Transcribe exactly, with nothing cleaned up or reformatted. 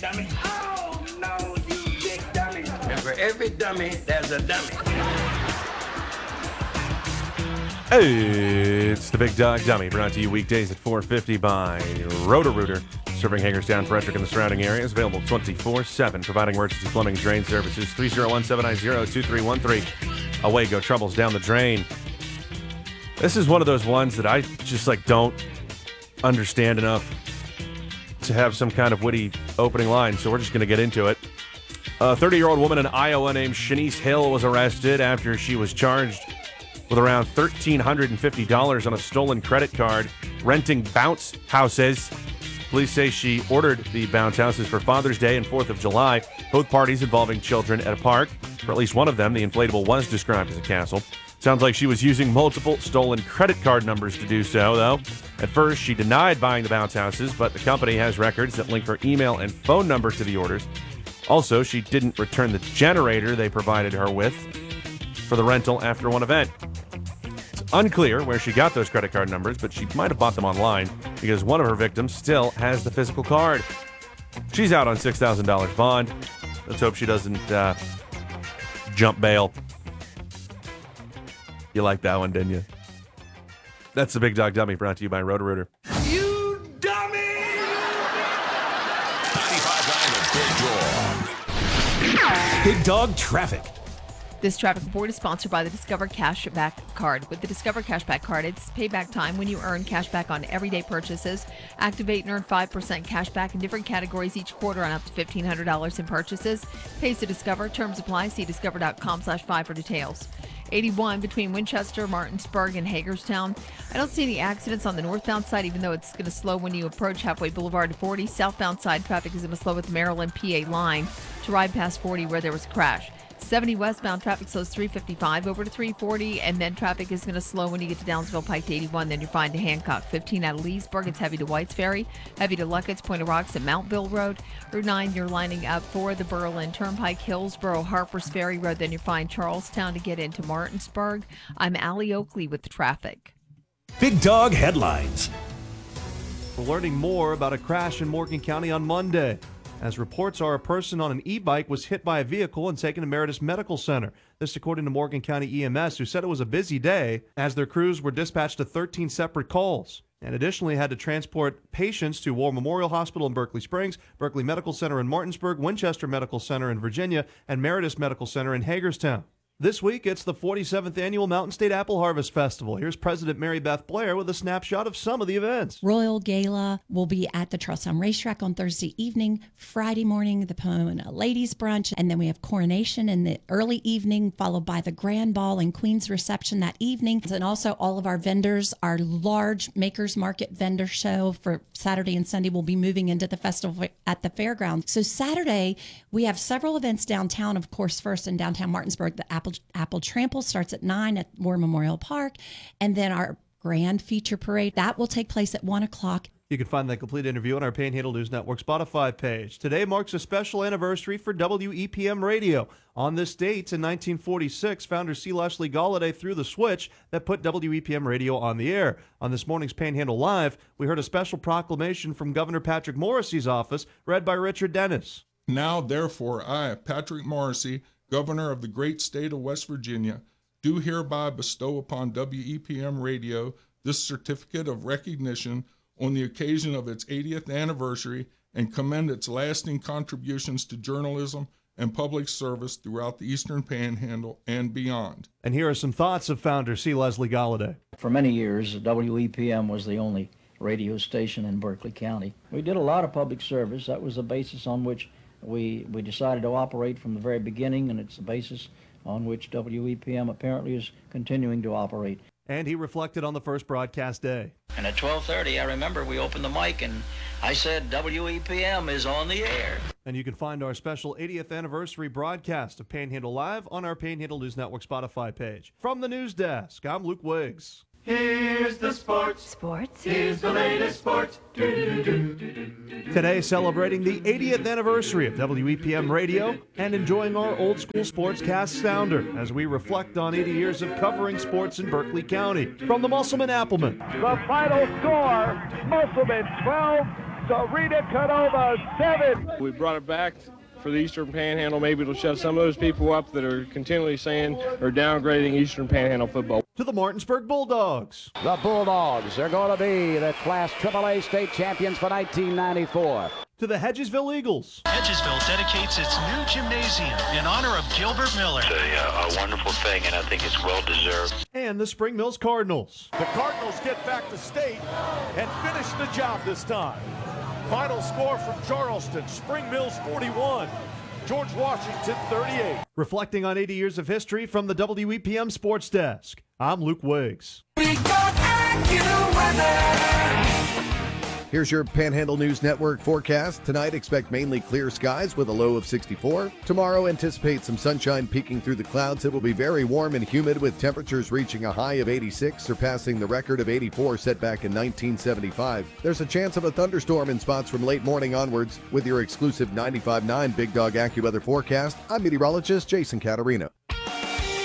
dummy. Oh, no, you big dummy. And for every dummy, there's a dummy. Hey, it's the Big Dog Dummy, brought to you weekdays at four fifty by Roto-Rooter, serving Hagerstown, Frederick, and the surrounding areas. Available twenty-four seven, providing emergency plumbing and drain services. three oh one, seven nine zero, two three one three. Away go troubles down the drain. This is one of those ones that I just like don't understand enough to have some kind of witty opening line, so we're just going to get into it. A thirty-year-old woman in Iowa named Shanice Hill was arrested after she was charged with around one thousand three hundred fifty dollars on a stolen credit card, renting bounce houses. Police say she ordered the bounce houses for Father's Day and fourth of July, both parties involving children at a park. For at least one of them, the inflatable was described as a castle. Sounds like she was using multiple stolen credit card numbers to do so, though. At first, she denied buying the bounce houses, but the company has records that link her email and phone number to the orders. Also, she didn't return the generator they provided her with for the rental after one event. It's unclear where she got those credit card numbers, but she might have bought them online because one of her victims still has the physical card. She's out on six thousand dollars bond. Let's hope she doesn't uh, jump bail. You liked that one, didn't you? That's the Big Dog Dummy, brought to you by Roto-Rooter. You dummy! ninety-five point nine Big Dog. Big Dog Traffic. This traffic report is sponsored by the Discover Cashback Card. With the Discover Cashback Card, it's payback time when you earn cash back on everyday purchases. Activate and earn five percent cash back in different categories each quarter on up to fifteen hundred dollars in purchases. Pays to Discover. Terms apply. See discover.com slash five for details. eighty-one between Winchester, Martinsburg, and Hagerstown. I don't see any accidents on the northbound side, even though it's going to slow when you approach Halfway Boulevard to forty. Southbound side traffic is going to slow at the Maryland P A line to ride past forty where there was a crash. seventy westbound traffic slows three fifty-five over to three forty, and then traffic is going to slow when you get to Downsville Pike to eighty-one. Then you're fine to Hancock. fifteen out of Leesburg, it's heavy to Whites Ferry, heavy to Luckett's, Point of Rocks, and Mountville Road. Route nine, you're lining up for the Berlin Turnpike, Hillsboro, Harpers Ferry Road. Then you're fine Charlestown to get into Martinsburg. I'm Allie Oakley with the traffic. Big Dog Headlines. We're learning more about a crash in Morgan County on Monday. As reports are, a person on an e-bike was hit by a vehicle and taken to Meritus Medical Center. This according to Morgan County E M S, who said it was a busy day as their crews were dispatched to thirteen separate calls and additionally had to transport patients to War Memorial Hospital in Berkeley Springs, Berkeley Medical Center in Martinsburg, Winchester Medical Center in Virginia, and Meritus Medical Center in Hagerstown. This week, it's the forty-seventh Annual Mountain State Apple Harvest Festival. Here's President Mary Beth Blair with a snapshot of some of the events. Royal Gala will be at the Charlestown Racetrack on Thursday evening. Friday morning, the Pomona Ladies Brunch. And then we have coronation in the early evening, followed by the Grand Ball and Queen's Reception that evening. And also all of our vendors, our large Makers Market vendor show for Saturday and Sunday will be moving into the festival at the fairgrounds. So Saturday, we have several events downtown, of course, first in downtown Martinsburg. The Apple Apple Trample starts at nine at War Memorial Park. And then our grand feature parade, that will take place at one o'clock. You can find that complete interview on our Panhandle News Network Spotify page. Today marks a special anniversary for W E P M Radio. On this date in nineteen forty-six, founder C. Leslie Galladay threw the switch that put W E P M Radio on the air. On this morning's Panhandle Live, we heard a special proclamation from Governor Patrick Morrissey's office, read by Richard Dennis. Now, therefore, I, Patrick Morrissey, Governor of the great state of West Virginia, do hereby bestow upon W E P M Radio this certificate of recognition on the occasion of its eightieth anniversary and commend its lasting contributions to journalism and public service throughout the Eastern Panhandle and beyond. And here are some thoughts of founder C. Leslie Galladay. For many years, W E P M was the only radio station in Berkeley County. We did a lot of public service. That was the basis on which we, we decided to operate from the very beginning, and it's the basis on which W E P M apparently is continuing to operate. And he reflected on the first broadcast day. And at twelve thirty, I remember we opened the mic, and I said, W E P M is on the air. And you can find our special eightieth anniversary broadcast of Panhandle Live on our Panhandle News Network Spotify page. From the news desk, I'm Luke Wiggs. Here's the sports. Sports. Here's the latest sports. Today, celebrating the eightieth anniversary of W E P M Radio and enjoying our old school sportscast sounder as we reflect on eighty years of covering sports in Berkeley County. From the Musselman Appleman. The final score, Musselman twelve, Rita Canova, seven. We brought it back for the Eastern Panhandle. Maybe it'll shut some of those people up that are continually saying or downgrading Eastern Panhandle football. To the Martinsburg Bulldogs. The Bulldogs are going to be the Class triple A state champions for nineteen ninety-four. To the Hedgesville Eagles. Hedgesville dedicates its new gymnasium in honor of Gilbert Miller. It's a, uh, a wonderful thing, and I think it's well-deserved. And the Spring Mills Cardinals. The Cardinals get back to state and finish the job this time. Final score from Charleston, Spring Mills forty-one, George Washington thirty-eight. Reflecting on eighty years of history from the W E P M Sports Desk, I'm Luke Wiggs. We got AccuWeather. Here's your Panhandle News Network forecast. Tonight, expect mainly clear skies with a low of sixty-four. Tomorrow, anticipate some sunshine peeking through the clouds. It will be very warm and humid with temperatures reaching a high of eighty-six, surpassing the record of eighty-four set back in nineteen seventy-five. There's a chance of a thunderstorm in spots from late morning onwards. With your exclusive ninety-five point nine Big Dog AccuWeather forecast, I'm meteorologist Jason Caterina.